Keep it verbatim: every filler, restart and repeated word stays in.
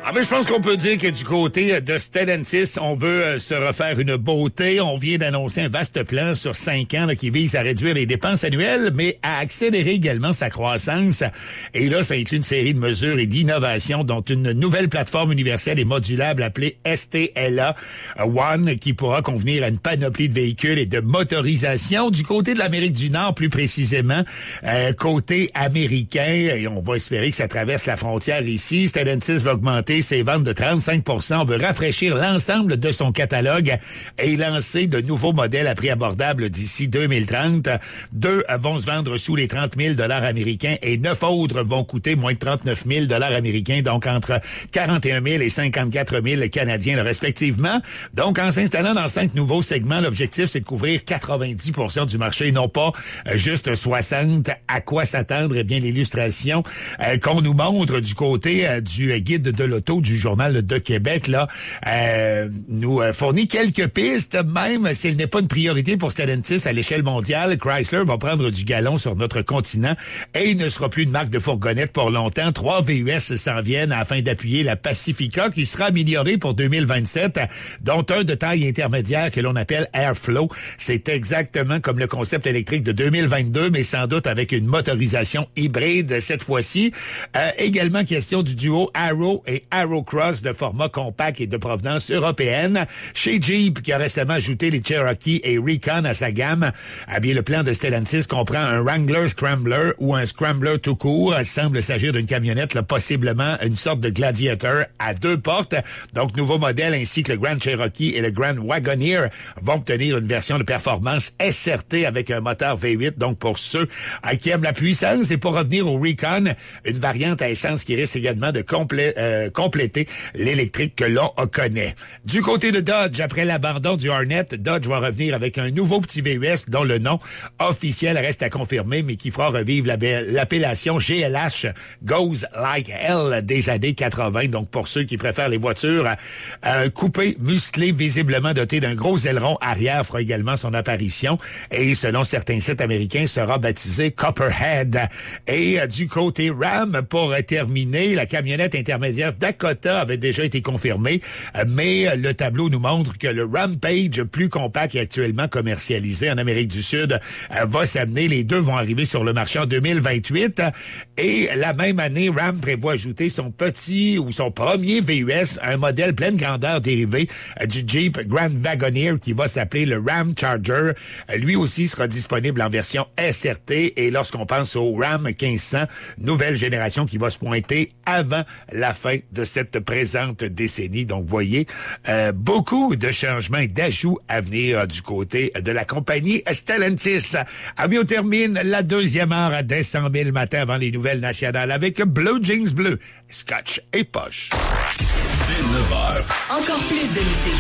Ah ben, je pense qu'on peut dire que du côté de Stellantis, on veut euh, se refaire une beauté. On vient d'annoncer un vaste plan sur cinq ans là, qui vise à réduire les dépenses annuelles, mais à accélérer également sa croissance. Et là, ça inclut une série de mesures et d'innovations, dont une nouvelle plateforme universelle et modulable appelée S T L A One, qui pourra convenir à une panoplie de véhicules et de motorisation. Du côté de l'Amérique du Nord, plus précisément, euh, côté américain, et on va espérer que ça traverse la frontière ici, Stellantis va augmenter ses ventes de trente-cinq pour cent. On veut rafraîchir l'ensemble de son catalogue et lancer de nouveaux modèles à prix abordable d'ici deux mille trente. Deux vont se vendre sous les trente mille dollars américains et neuf autres vont coûter moins de trente-neuf mille dollars américains, donc entre quarante et un mille et cinquante-quatre mille canadiens respectivement. Donc, en s'installant dans cinq nouveaux segments, l'objectif, c'est de couvrir quatre-vingt-dix pour cent du marché, non pas juste soixante. À quoi s'attendre? Eh bien, l'illustration euh, qu'on nous montre du côté euh, du guide de l'auto du Journal de Québec, là, euh, nous euh, fournit quelques pistes, même s'il n'est pas une priorité pour Stellantis à l'échelle mondiale. Chrysler va prendre du galon sur notre continent et il ne sera plus une marque de fourgonnette pour longtemps. Trois V U S s'en viennent afin d'appuyer la Pacifica qui sera améliorée pour deux mille vingt-sept, dont un de taille intermédiaire que l'on appelle Airflow. C'est exactement comme le concept électrique de deux mille vingt-deux, mais sans doute avec une motorisation hybride cette fois-ci. Euh, également question du duo Arrow et Arrowcross de format compact et de provenance européenne. Chez Jeep, qui a récemment ajouté les Cherokee et Recon à sa gamme, eh bien, le plan de Stellantis comprend un Wrangler Scrambler ou un Scrambler tout court. Il semble s'agir d'une camionnette, là, possiblement une sorte de Gladiator à deux portes. Donc, nouveau modèle ainsi que le Grand Cherokee et le Grand Wagoneer vont obtenir une version de performance S R T avec un moteur V huit. Donc, pour ceux qui aiment la puissance, et pour revenir au Recon, une variante à essence qui risque également de complé- euh, compléter l'électrique que l'on connaît. Du côté de Dodge, après l'abandon du Hornet, Dodge va revenir avec un nouveau petit V U S dont le nom officiel reste à confirmer, mais qui fera revivre la, l'appellation G L H Goes Like Hell des années quatre-vingts. Donc, pour ceux qui préfèrent les voitures euh, coupées, musclées, visiblement dotées d'un gros aileron arrière, fera également son apparition et, selon certains sites américains, sera baptisé Copperhead. Et euh, du côté Ram, pour terminer, la camionnette intermédiaire Dakota avait déjà été confirmé, mais le tableau nous montre que le Rampage, plus compact et actuellement commercialisé en Amérique du Sud, va s'amener. Les deux vont arriver sur le marché en deux mille vingt-huit. Et la même année, Ram prévoit ajouter son petit ou son premier V U S, un modèle pleine grandeur dérivé du Jeep Grand Wagoneer qui va s'appeler le Ram Charger. Lui aussi sera disponible en version S R T. Et lorsqu'on pense au Ram quinze cents, nouvelle génération qui va se pointer avant la fin de cette présente décennie. Donc, voyez, euh, beaucoup de changements et d'ajouts à venir euh, du côté de la compagnie Stellantis. Amis, on termine la deuxième heure à dès cent mille matin avant les nouvelles nationales avec Blue Jeans Bleu, Scotch et Poche. Dès neuf heures. Encore plus de musique.